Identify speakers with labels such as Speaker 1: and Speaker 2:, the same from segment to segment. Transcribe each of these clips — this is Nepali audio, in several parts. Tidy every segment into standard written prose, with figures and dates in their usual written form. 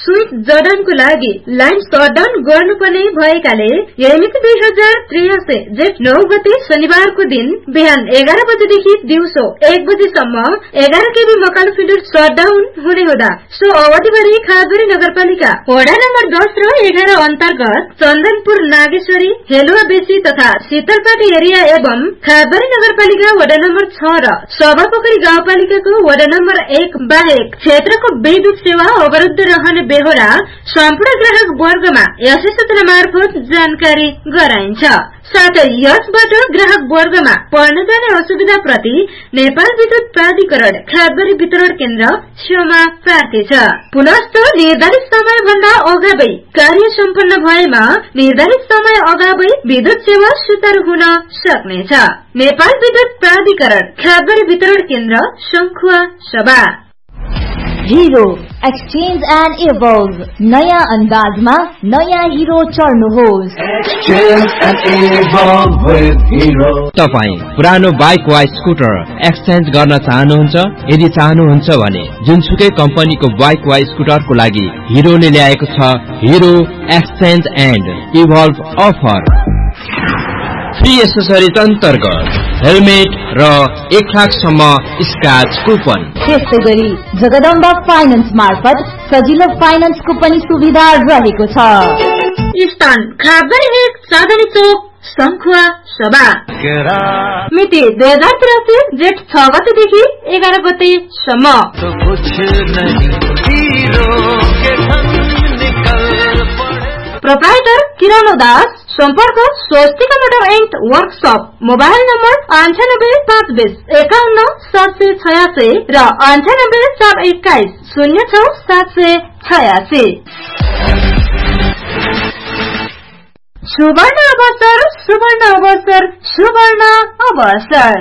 Speaker 1: स्विच जडानको लागि लाइन सटडाउन गर्नुपर्ने भएकाले यही 2083 जेठ 9 गते शनिबारको दिन बिहान 11 बजेदेखि दिउँसो 1 बजेसम्म 11 केबी मकान फिल्टर सटडाउन हुने हुँदा सो अवधिभरि खादबरी नगरपालिका वडा नम्बर 10 र 11 अन्तर्गत चन्दनपुर, नागेश्वरी, हेलुवा बेसी तथा शीतलपाटी एरिया एवं खादबरी नगरपालिका वडा नम्बर 6 र सभापोखरी गाउँपालिकाको वडा नम्बर 1 बाहेक क्षेत्रको विद्युत सेवा अवरुद्ध रहने बेहोरा सम्पूर्ण ग्राहक वर्गमा यसै सूचना मार्फत जानकारी गराइन्छ। साथै यसबाट ग्राहक वर्गमा पर्न जाने असुविधा प्रति नेपाल विद्युत प्राधिकरण खादबरी वितरण केन्द्र क्षमा प्रार्थी छ। पुनश्च निर्धारित समय भन्दा अगावै कार्य सम्पन्न भएमा निर्धारित समय अगावै विद्युत सेवा सुचारू हुन सक्नेछ। नेपाल विद्युत प्राधिकरण खादबरी वितरण केन्द्र शंखुवा सभा।
Speaker 2: हीरो एक्सचेंज एंड इवोल्व, नया अंदाज में नया हीरो चढ्नुहोस्।
Speaker 3: तपाई पुरानो बाइक वा स्कूटर एक्सचेंज गर्न चाहनुहुन्छ? यदि चाहनुहुन्छ भने जुनसुकै कम्पनीको बाइक वा स्कूटरको लागि हीरोले ल्याएको छ hero exchange and evolve offer. Free accessories अन्तर्गत हेलमेट र 1 लाखसम्म स्क्रैच कुपन।
Speaker 2: त्यसै गरी जगदम्बा फाइनान्स मार्फत सजिलो फाइनान्सको पनि सुविधा रहेको छ।
Speaker 1: स्थान खादबरी 1 साधनी चोक शंखुवा सभा। मिति 2083 जेठ 6 गतेदेखि 11 गतेसम्म। प्रोप्राइटर किरण दास, संपर्क Swastika motor and workshop, mobile number 9852 51 786 र 98 421 06 786। सुवर्ण अवसर, सुवर्ण अवसर, सुवर्ण अवसर।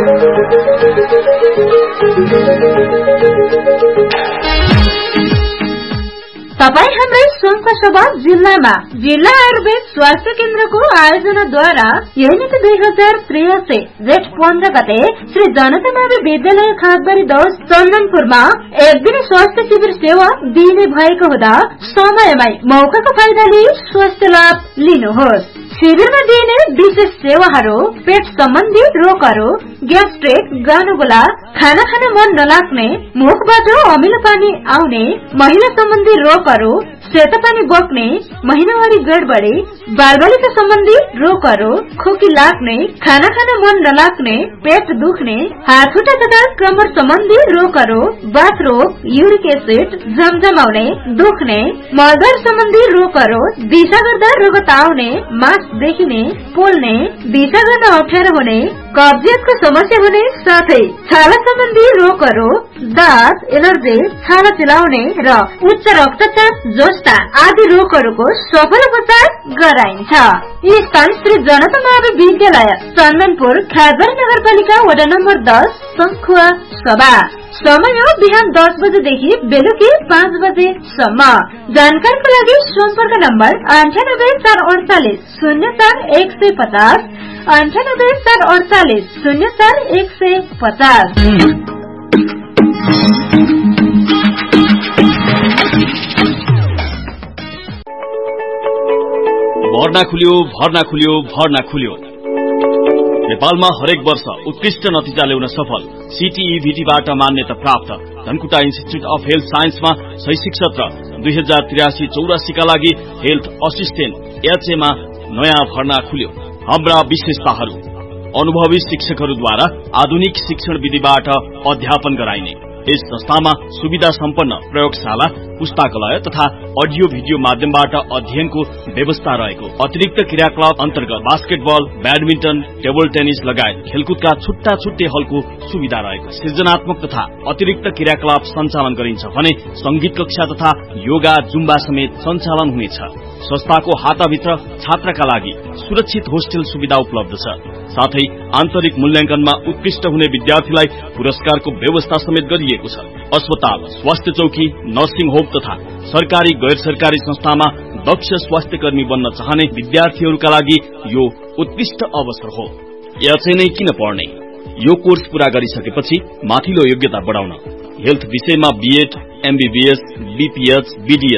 Speaker 1: तपाई हाम्रै शंखसभा जिल्लामा जिल्ला आयुर्वेद स्वास्थ्य केन्द्रको आयोजनाद्वारा यही 2083 जेठ 15 गते श्री जनता मावि विद्यालय खादबरी 10 चन्दनपुरमा एक दिन स्वास्थ्य शिविर सेवा दिने भएको हुँदा समयमै मौकाको फाइदा लिई स्वास्थ्य लाभ लिनुहोस्। शिविरमा दिइने विशेष सेवाहरू पेट सम्बन्धी रोगहरू, ग्यास्ट्रिक, गानुगोला, खाना खान मन नलाग्ने, मुखबाट अमिलो पानी आउने, महिला सम्बन्धी रोगहरू, सेतो पानी बग्ने, महिनावारी गडबडी, बालबालिका सम्बन्धी रोगहरू, खोकी लाग्ने, खाना खान मन नलाग्ने, पेट दुख्ने, हात खुट्टा तथा कमर सम्बन्धी रोगहरू, बाथ रोग, युरिक एसिड जमजमाउने, दुख्ने, मलद्वार सम्बन्धी रोगहरू, दिशा गर्दा रगत आउने, मास देखिने, पोल्ने, दिशा गर्न अप्ठ्यारो हुने, कब्जियतको समस्या हुने, साथै छाला सम्बन्धी रोगहरू, दाँत, एलर्जी, छाला चिलाउने र उच्च रक्तचाप जस्ता आदि रोगहरूको सफल उपचार गराइन्छ। स्थान श्री जनता मावि विद्यालय चन्दनपुर, खादबरी नगरपालिका वडा नम्बर 10 शंखुवा सभा। समय बिहान 10 बजेदेखि बेलुकी 5 बजेसम्म। जानकारीको लागि सम्पर्क नम्बर 98 448 04 150 98 448 04 150।
Speaker 4: भर्ना खुल्यो, भर्ना खुल्यो, भर्ना खुल्यो। नेपालमा हरेक वर्ष उत्कृष्ट नतिजा ल्याउन सफल CTEVT-बाट मान्यता प्राप्त धनकुटा इन्स्टिच्युट अफ हेल्थ साइन्समा शैक्षिक सत्र 2083-84 का लागि हेल्थ असिस्टेन्ट HA मा नयाँ भर्ना खुल्यो। हाम्रा विशेषताहरू: अनुभवी शिक्षकहरूद्वारा आधुनिक शिक्षण विधिबाट अध्यापन गराइने। यस संस्थामा सुविधा सम्पन्न प्रयोगशाला, पुस्तकालय तथा अडियो भिडियो माध्यमबाट अध्ययनको व्यवस्था रहेको। अतिरिक्त क्रियाकलाप अन्तर्गत बास्केटबल, ब्याडमिन्टन, टेबल टेनिस लगायत खेलकुदका छुट्टा छुट्टै हलको सुविधा रहेको। सृजनात्मक तथा अतिरिक्त क्रियाकलाप सञ्चालन गरिन्छ भने संगीत कक्षा तथा योगा, जुम्बा समेत सञ्चालन हुनेछ। संस्थाको हाताभित्र छात्रका लागि सुरक्षित होस्टेल सुविधा उपलब्ध छ। साथै आन्तरिक मूल्याङ्कनमा उत्कृष्ट हुने विद्यार्थीलाई पुरस्कारको व्यवस्था समेत गरिएको छ। अस्पताल, स्वास्थ्य चौकी, नर्सिङ होम तथा सरकारी गैर सरकारी संस्थामा दक्ष स्वास्थ्य कर्मी बन्न चाहने विद्यार्थीहरूका लागि यो उत्कृष्ट अवसर हो। याचै नै किन पढ्ने? यो कोर्स पूरा गरिसकेपछि माथिल्लो योग्यता बढाउन हेल्थ विषयमा BEd, MBBS, BPH, BDS